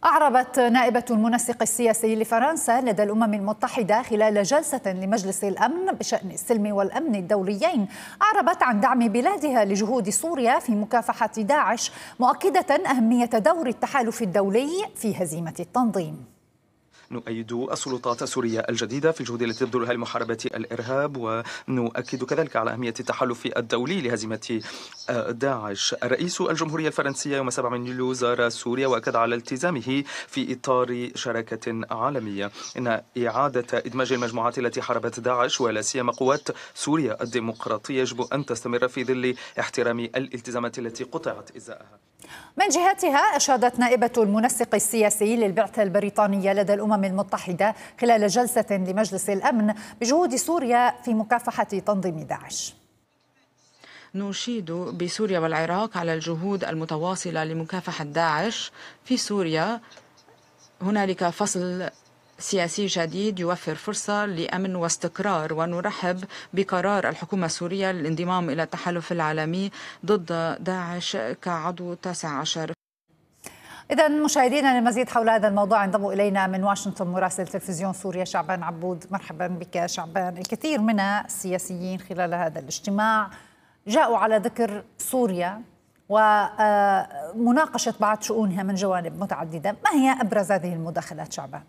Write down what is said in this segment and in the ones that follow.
أعربت نائبة المنسق السياسي لفرنسا لدى الأمم المتحدة خلال جلسة لمجلس الأمن بشأن السلم والأمن الدوليين، أعربت عن دعم بلادها لجهود سوريا في مكافحة داعش، مؤكدة أهمية دور التحالف الدولي في هزيمة التنظيم. نؤيد السلطات السورية الجديدة في الجهود التي تبذلها لمحاربة الإرهاب، ونؤكد كذلك على أهمية التحالف الدولي لهزيمة داعش. رئيس الجمهورية الفرنسية يوم 7 من يوليو زار سوريا وأكد على التزامه في إطار شراكة عالمية. إن إعادة إدماج المجموعات التي حاربت داعش ولا سيما قوات سوريا الديمقراطية يجب أن تستمر في ظل احترام الالتزامات التي قطعت إزاءها. من جهتها أشادت نائبة المنسق السياسي للبعثة البريطانية لدى الأمم المتحدة خلال جلسة لمجلس الأمن بجهود سوريا في مكافحة تنظيم داعش. نشيد بسوريا والعراق على الجهود المتواصلة لمكافحة داعش في سوريا. هنالك فصل سياسي جديد يوفر فرصة لأمن واستقرار، ونرحب بقرار الحكومة السورية للانضمام إلى التحالف العالمي ضد داعش كعضو 19. إذا مشاهدينا، للمزيد حول هذا الموضوع انضم إلينا من واشنطن مراسل تلفزيون سوريا شعبان عبود. مرحبا بك شعبان. الكثير من السياسيين خلال هذا الاجتماع جاءوا على ذكر سوريا ومناقشة بعض شؤونها من جوانب متعددة. ما هي أبرز هذه المداخلات شعبان؟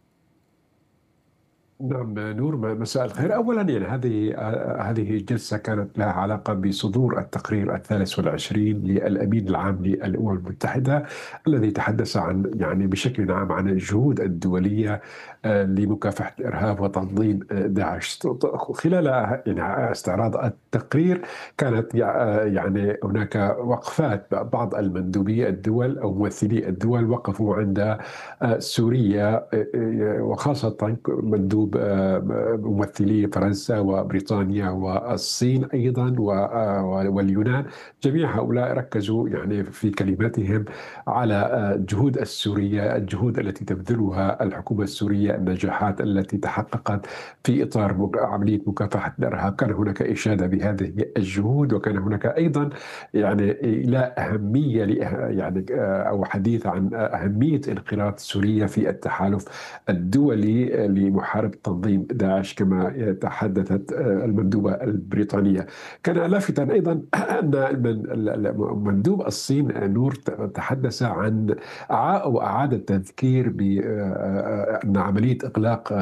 نعم نور، مساء الخير. أولا يعني هذه الجلسة كانت لها علاقة بصدور التقرير 23 للأمين العام للأمم المتحدة، الذي تحدث عن يعني بشكل عام عن الجهود الدولية لمكافحة الإرهاب وتنظيم داعش. خلال يعني استعراض التقرير كانت يعني هناك وقفات، بعض المندوبي الدول أو ممثلي الدول وقفوا عند سوريا، وخاصة مندوب ممثلي فرنسا وبريطانيا والصين أيضا واليونان. جميع هؤلاء ركزوا يعني في كلماتهم على الجهود السورية، الجهود التي تبذلها الحكومة السورية، النجاحات التي تحققت في إطار عملية مكافحة الإرهاب. كان هناك إشادة بهذه الجهود، وكان هناك أيضا يعني إلى أهمية يعني أو حديث عن أهمية انخراط سوريا في التحالف الدولي لمحاربة تنظيم داعش كما تحدثت المندوبة البريطانية. كان لافتا أيضا أن مندوب الصين نور تحدث عن أو أعاد التذكير بأن عملية إغلاق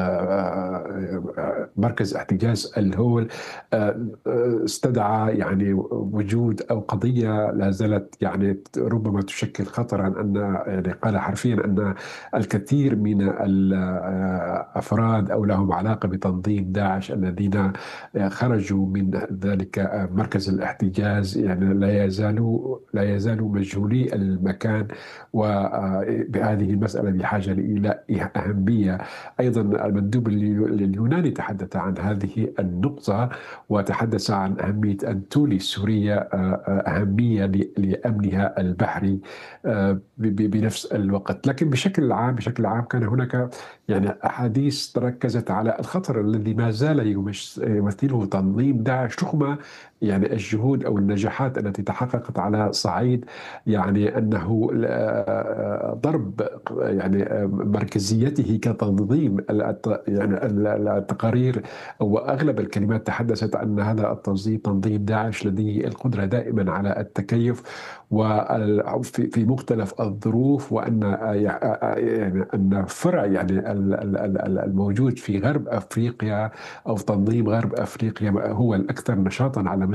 مركز احتجاز الهول استدعى يعني وجود أو قضية لا زالت يعني ربما تشكل خطرا. أن يعني قال حرفيا أن الكثير من الأفراد أو لهم علاقة بتنظيم داعش الذين خرجوا من ذلك مركز الاحتجاز يعني لا يزالوا مجهولي المكان، وبهذه المسألة بحاجة إلى أهمية. أيضا المندوب اليوناني تحدث عن هذه النقطة، وتحدث عن أهمية أن تولي سوريا أهمية لأمنها البحري بنفس الوقت. لكن بشكل عام كان هناك يعني أحاديث تركزت على الخطر الذي ما زال يمثله تنظيم داعش رغم يعني الجهود أو النجاحات التي تحققت على صعيد يعني أنه ضرب يعني مركزيته كتنظيم. يعني التقارير وأغلب الكلمات تحدثت أن هذا التنظيم، تنظيم داعش، لديه القدرة دائما على التكيف وفي مختلف الظروف، وأن يعني أن فرع يعني الموجود في غرب أفريقيا أو تنظيم غرب أفريقيا هو الأكثر نشاطا على